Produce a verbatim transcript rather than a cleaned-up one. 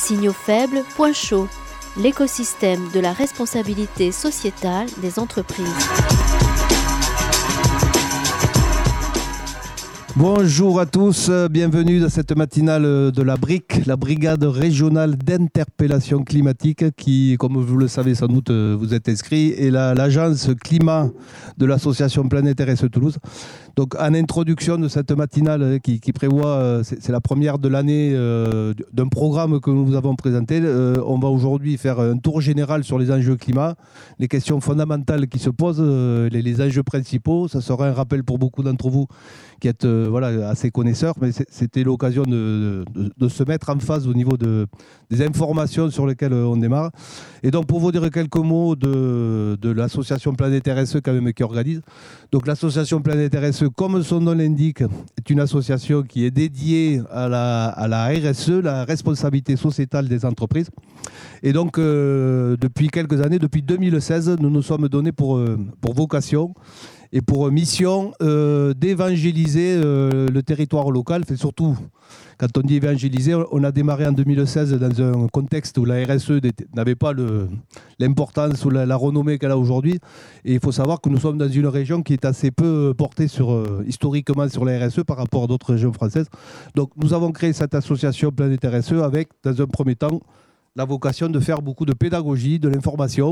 Signaux faibles, point chaud, l'écosystème de la responsabilité sociétale des entreprises. Bonjour à tous, bienvenue dans cette matinale de la B R I C, la Brigade régionale d'interpellation climatique qui, comme vous le savez sans doute, vous êtes inscrit, est la, l'agence climat de l'association Planète R S E Toulouse. Donc en introduction de cette matinale qui, qui prévoit, c'est, c'est la première de l'année euh, d'un programme que nous vous avons présenté, euh, on va aujourd'hui faire un tour général sur les enjeux climat, les questions fondamentales qui se posent, euh, les, les enjeux principaux. Ça sera un rappel pour beaucoup d'entre vous qui êtes euh, voilà, assez connaisseurs, mais c'était l'occasion de, de, de se mettre en phase au niveau de, des informations sur lesquelles on démarre. Et donc pour vous dire quelques mots de, de l'association Planète R S E quand même qui organise. Donc l'association Planète R S E, comme son nom l'indique, est une association qui est dédiée à la, à la R S E, la responsabilité sociétale des entreprises. Et donc euh, depuis quelques années, depuis deux mille seize, nous nous sommes donnés pour, euh, pour vocation et pour mission euh, d'évangéliser euh, le territoire local. Fait surtout, quand on dit évangéliser, on a démarré en deux mille seize dans un contexte où la R S E n'avait pas le, l'importance ou la, la renommée qu'elle a aujourd'hui. Et il faut savoir que nous sommes dans une région qui est assez peu portée sur, euh, historiquement sur la R S E par rapport à d'autres régions françaises. Donc nous avons créé cette association Planète R S E avec, dans un premier temps, la vocation de faire beaucoup de pédagogie, de l'information